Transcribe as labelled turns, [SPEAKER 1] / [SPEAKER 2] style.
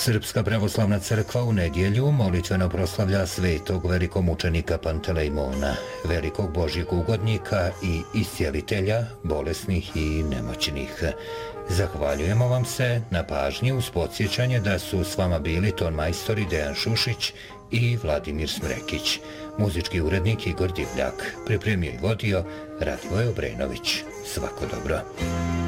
[SPEAKER 1] Srpska pravoslavna crkva u nedjelju molitveno proslavlja svetog velikomučenika Pantelejmona, velikog božjeg ugodnika i iscijelitelja bolesnih i nemoćnih. Zahvaljujemo vam se na pažnji uz podsjećanje da su s vama bili tonmajstori Dejan Šušić i Vladimir Smrekić. Muzički urednik Igor Divljak, pripremio i vodio Radivoj Obrenović. Svako dobro.